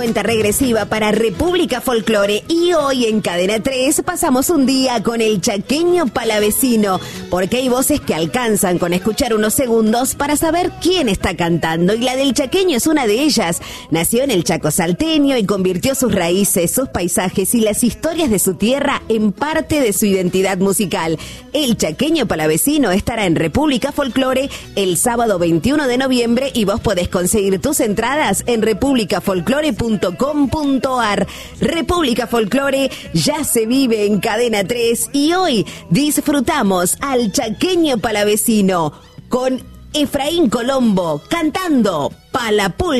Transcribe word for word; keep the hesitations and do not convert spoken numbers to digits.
Cuenta regresiva para República Folclore y hoy en Cadena tres pasamos un día con el chaqueño palavecino, porque hay voces que alcanzan con escuchar unos segundos para saber quién está cantando, y la del chaqueño es una de ellas. Nació en el Chaco salteño y convirtió sus raíces, sus paisajes y las historias de su tierra en parte de su identidad musical. El chaqueño palavecino estará en República Folclore el sábado veintiuno de noviembre y vos podés conseguir tus entradas en república folclore punto com punto ar. República Folclore ya se vive en Cadena tres y hoy disfrutamos al chaqueño palavecino con Efraín Colombo cantando Palapul.